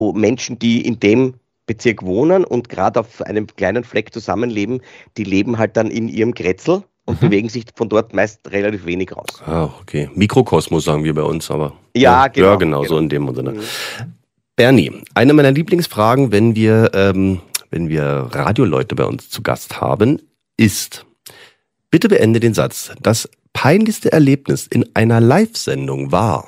Menschen, die in dem Bezirk wohnen und gerade auf einem kleinen Fleck zusammenleben, die leben halt dann in ihrem Grätzl und bewegen sich von dort meist relativ wenig raus. Ah, okay. Mikrokosmos sagen wir bei uns, aber. Ja, genau. Ja, genau, so in dem Sinne. Bernie, eine meiner Lieblingsfragen, wenn wir Radioleute bei uns zu Gast haben, ist: Bitte beende den Satz. Das peinlichste Erlebnis in einer Live-Sendung war.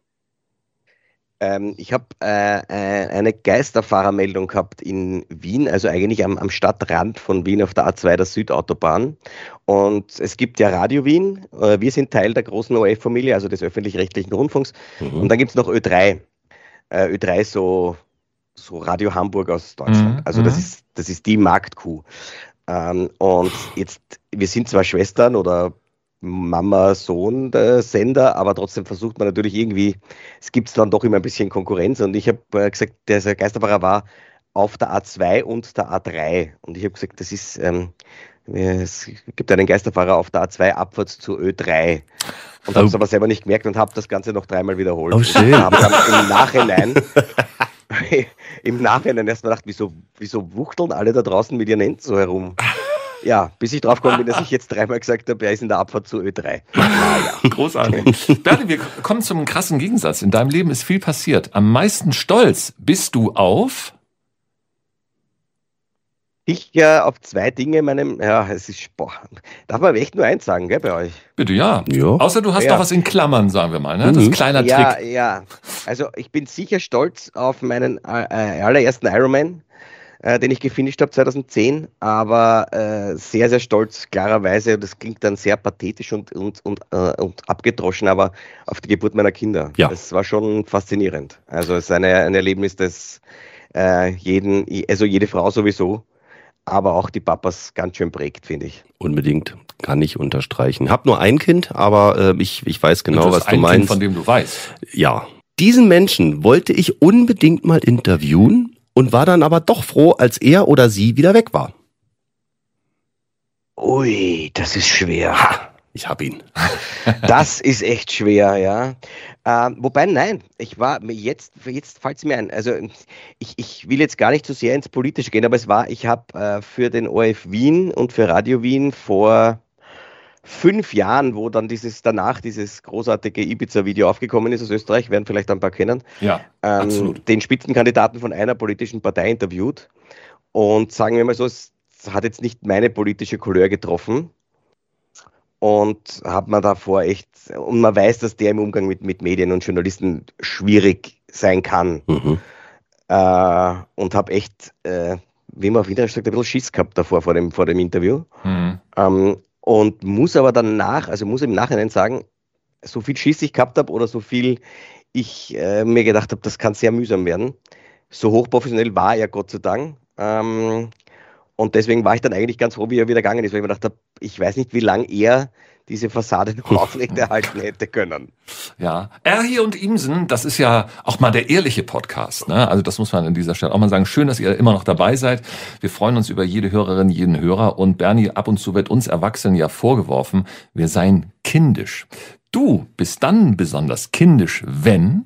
Ich habe eine Geisterfahrermeldung gehabt in Wien, also eigentlich am Stadtrand von Wien auf der A2 der Südautobahn. Und es gibt ja Radio Wien. Wir sind Teil der großen ORF-Familie, also des öffentlich-rechtlichen Rundfunks. Und dann gibt es noch Ö3. Ö3 ist so Radio Hamburg aus Deutschland. Also das ist die Marktkuh. Und jetzt, wir sind zwar Schwestern oder Mama-Sohn der Sender, aber trotzdem versucht man natürlich irgendwie, es gibt dann doch immer ein bisschen Konkurrenz und ich habe gesagt, der Geisterfahrer war auf der A2 und der A3 und ich habe gesagt, das ist, es gibt einen Geisterfahrer auf der A2 abwärts zu Ö3 und habe es aber selber nicht gemerkt und habe das Ganze noch dreimal wiederholt. Oh, schön. Und habe dann im Nachhinein erst mal gedacht, wieso wuchteln alle da draußen mit ihren Händen so herum? Ja, bis ich drauf gekommen bin, dass ich jetzt dreimal gesagt habe, er ist in der Abfahrt zu Ö3. Ja. Großartig. Bernie, wir kommen zum krassen Gegensatz. In deinem Leben ist viel passiert. Am meisten stolz bist du auf? Ich auf zwei Dinge es ist, darf man echt nur eins sagen, gell, bei euch? Bitte, ja. Außer du hast noch was in Klammern, sagen wir mal, ne? Das ist ein kleiner Trick. Ja. Also ich bin sicher stolz auf meinen allerersten Ironman, den ich gefinisht habe 2010, aber sehr, sehr stolz, klarerweise, das klingt dann sehr pathetisch und abgedroschen, aber auf die Geburt meiner Kinder. Ja. Das war schon faszinierend. Also es ist ein Erlebnis, das jede Frau sowieso, aber auch die Papas ganz schön prägt, finde ich. Unbedingt, kann ich unterstreichen. Hab nur ein Kind, aber ich weiß genau, was du meinst. Kind, von dem du weißt. Ja. Diesen Menschen wollte ich unbedingt mal interviewen und war dann aber doch froh, als er oder sie wieder weg war. Ui, das ist schwer. Ha, ich hab ihn. Das ist echt schwer, ja. Wobei, nein, jetzt fällt es mir ein, also ich will jetzt gar nicht so sehr ins Politische gehen, aber ich habe für den ORF Wien und für Radio Wien vor 5 Jahren, wo dann dieses großartige Ibiza-Video aufgekommen ist aus Österreich, werden vielleicht ein paar kennen, Ja, absolut. Den Spitzenkandidaten von einer politischen Partei interviewt und sagen wir mal so, es hat jetzt nicht meine politische Couleur getroffen. Und hat man davor und man weiß, dass der im Umgang mit Medien und Journalisten schwierig sein kann. Und habe echt, wie man auf Wienerisch sagt, ein bisschen Schiss gehabt davor vor dem Interview. Und muss im Nachhinein sagen, so viel Schiss ich gehabt habe oder so viel ich mir gedacht habe, das kann sehr mühsam werden. So hochprofessionell war er, Gott sei Dank. Und deswegen war ich dann eigentlich ganz froh, wie er wieder gegangen ist, weil ich mir gedacht habe, ich weiß nicht, wie lange er diese Fassade noch aufrechterhalten hätte können. Ja, Er hier und Imsen, das ist ja auch mal der ehrliche Podcast, ne? Also das muss man an dieser Stelle auch mal sagen. Schön, dass ihr immer noch dabei seid. Wir freuen uns über jede Hörerin, jeden Hörer. Und Bernie, ab und zu wird uns Erwachsenen ja vorgeworfen, wir seien kindisch. Du bist dann besonders kindisch, wenn?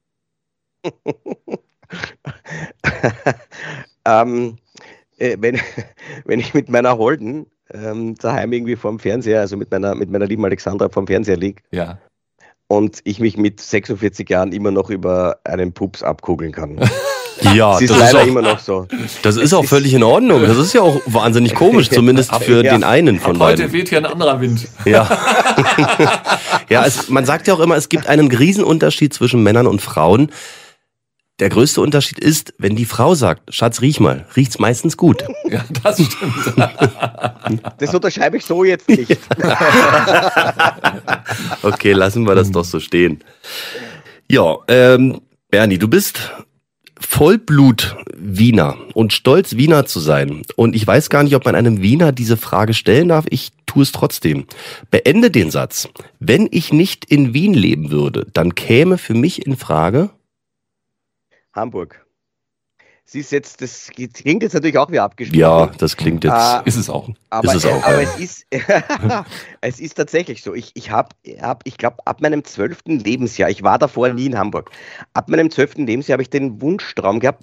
Wenn ich mit meiner Holden daheim irgendwie vorm Fernseher, also mit meiner lieben Alexandra vorm Fernseher liege, ja, und ich mich mit 46 Jahren immer noch über einen Pups abkugeln kann. Ja, das ist leider immer noch so. Das ist auch völlig in Ordnung. Das ist ja auch wahnsinnig komisch, zumindest für den einen von beiden. Heute weht hier ein anderer Wind. Ja. Ja, man sagt ja auch immer, es gibt einen Riesenunterschied zwischen Männern und Frauen. Der größte Unterschied ist, wenn die Frau sagt, Schatz, riech mal, riecht's meistens gut. Ja, das stimmt. Das unterschreibe ich so jetzt nicht. Okay, lassen wir das doch so stehen. Ja, Bernie, du bist Vollblut-Wiener und stolz, Wiener zu sein. Und ich weiß gar nicht, ob man einem Wiener diese Frage stellen darf. Ich tue es trotzdem. Beende den Satz. Wenn ich nicht in Wien leben würde, dann käme für mich in Frage... Hamburg. siehst jetzt, das klingt jetzt natürlich auch wie abgesprochen. Ja, das klingt jetzt. Ist es auch. Aber, Ist es auch, aber ja. es ist tatsächlich so. Ich glaube, ab meinem 12. Lebensjahr, ich war davor nie in Hamburg, ab meinem 12. Lebensjahr habe ich den Wunschtraum gehabt,